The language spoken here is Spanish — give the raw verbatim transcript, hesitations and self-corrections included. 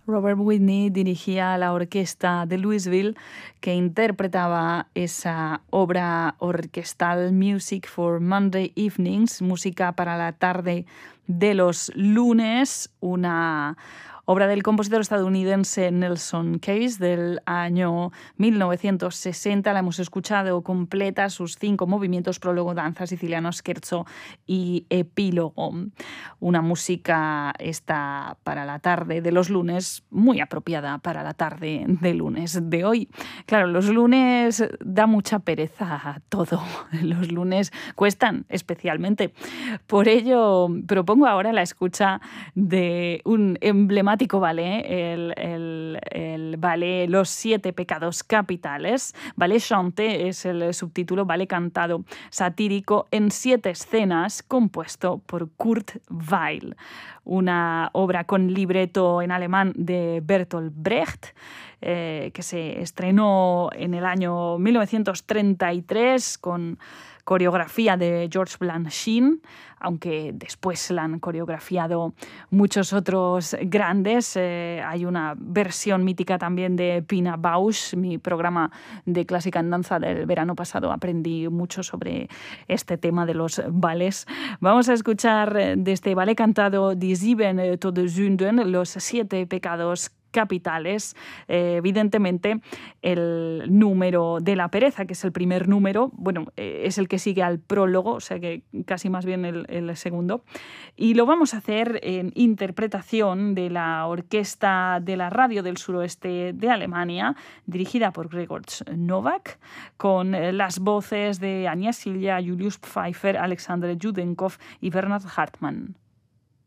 Robert Whitney dirigía la orquesta de Louisville que interpretaba esa obra orquestal Music for Monday Evenings, música para la tarde de los lunes, una obra del compositor estadounidense Nelson Case del año mil novecientos sesenta. La hemos escuchado completa, sus cinco movimientos: prólogo, danza, siciliano, scherzo y epílogo. Una música esta para la tarde de los lunes, muy apropiada para la tarde de lunes de hoy. Claro, los lunes da mucha pereza todo. Los lunes cuestan especialmente. Por ello, propongo ahora la escucha de un emblemático ballet, el, el, el ballet Los Siete Pecados Capitales. Ballet chanté es el subtítulo, ballet cantado satírico en siete escenas, compuesto por Kurt Weill. Una obra con libreto en alemán de Bertolt Brecht, eh, que se estrenó en el año mil novecientos treinta y tres con coreografía de Georges Blanchin, aunque después la han coreografiado muchos otros grandes. Eh, hay una versión mítica también de Pina Bausch. Mi programa de clásica en danza del verano pasado aprendí mucho sobre este tema de los ballets. Vamos a escuchar de este ballet cantado Die Sieben Todessünden, los siete pecados capitales, eh, evidentemente el número de la pereza, que es el primer número, bueno, eh, es el que sigue al prólogo, o sea que casi más bien el, el segundo, y lo vamos a hacer en interpretación de la Orquesta de la Radio del Suroeste de Alemania, dirigida por Gregor Novak, con las voces de Anja Silja, Julius Pfeiffer, Alexander Judenkov y Bernhard Hartmann.